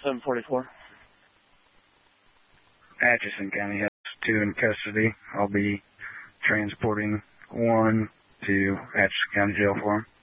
744. Atchison County has 2 in custody. I'll be transporting 1 to Atchison County Jail for him.